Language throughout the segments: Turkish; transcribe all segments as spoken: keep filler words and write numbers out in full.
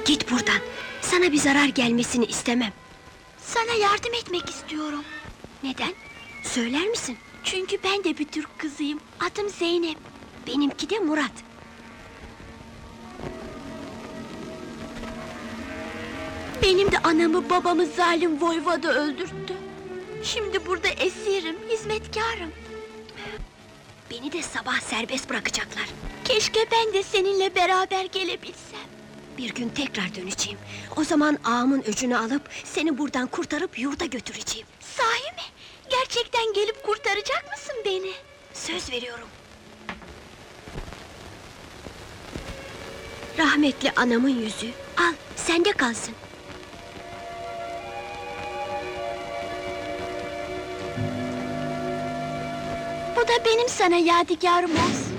Git buradan. Sana bir zarar gelmesini istemem. Sana yardım etmek istiyorum. Neden? Söyler misin? Çünkü ben de bir Türk kızıyım. Adım Zeynep. Benimki de Murat. Benim de anamı babamı zalim voyvoda öldürttü. Şimdi burada esirim, hizmetkarım. Beni de sabah serbest bırakacaklar. Keşke ben de seninle beraber gelebilsem. Bir gün tekrar döneceğim. O zaman ağamın öcünü alıp seni buradan kurtarıp yurda götüreceğim. Sahi mi? Gerçekten gelip kurtaracak mısın beni? Söz veriyorum. Rahmetli anamın yüzüğü. Al, sende kalsın. Bu da benim sana yadigarım olsun.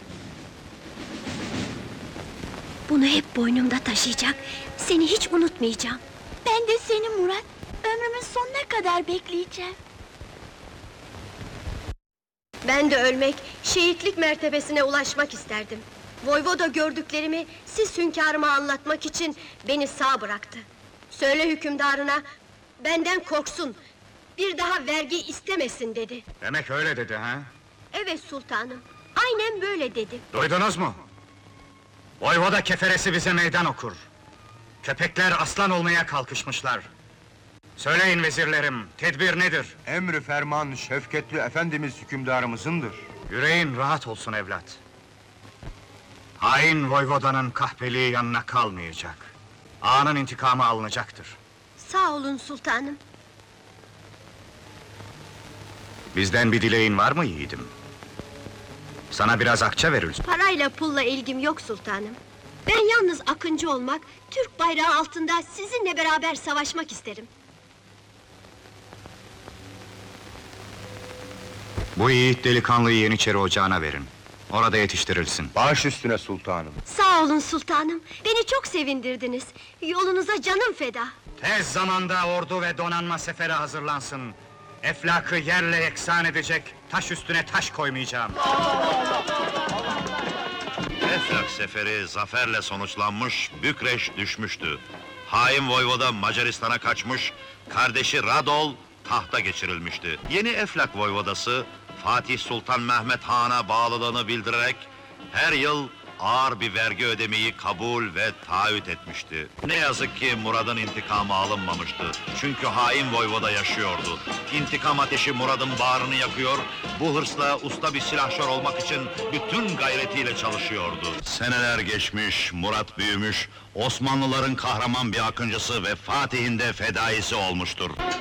Bunu hep boynumda taşıyacak, seni hiç unutmayacağım. Ben de seni Murat, ömrümün sonuna kadar bekleyeceğim. Ben de ölmek, şehitlik mertebesine ulaşmak isterdim. Voyvoda gördüklerimi siz hünkârıma anlatmak için beni sağ bıraktı. Söyle hükümdarına, benden korksun, bir daha vergi istemesin dedi. Demek öyle dedi ha? Evet sultanım, aynen böyle dedi. Duydunuz mu? Voyvoda keferesi bize meydan okur. Köpekler aslan olmaya kalkışmışlar. Söyleyin vezirlerim, tedbir nedir? Emri ferman şefketli efendimiz hükümdarımızındır. Yüreğin rahat olsun evlat. Hain voyvodanın kahpeliği yanına kalmayacak. Ağanın intikamı alınacaktır. Sağ olun sultanım. Bizden bir dileğin var mı yiğidim? Sana biraz akça veririz. Parayla pulla ilgim yok sultanım. Ben yalnız akıncı olmak, Türk bayrağı altında sizinle beraber savaşmak isterim. Bu yiğit delikanlıyı Yeniçeri Ocağı'na verin. Orada yetiştirilsin. Baş üstüne sultanım. Sağ olun sultanım, beni çok sevindirdiniz. Yolunuza canım feda. Tez zamanda ordu ve donanma sefere hazırlansın. Eflakı yerle yeksan edecek, taş üstüne taş koymayacağım. Eflak seferi zaferle sonuçlanmış, Bükreş düşmüştü. Hain voyvoda Macaristan'a kaçmış, kardeşi Radol tahta geçirilmişti. Yeni Eflak voyvodası, Fatih Sultan Mehmet Han'a bağlılığını bildirerek her yıl ağır bir vergi ödemeyi kabul ve taahhüt etmişti. Ne yazık ki Murad'ın intikamı alınmamıştı. Çünkü hain voyvoda yaşıyordu. İntikam ateşi Murad'ın bağrını yakıyor, bu hırsla usta bir silahşör olmak için bütün gayretiyle çalışıyordu. Seneler geçmiş, Murat büyümüş, Osmanlıların kahraman bir akıncısı ve Fatih'in de fedaisi olmuştur.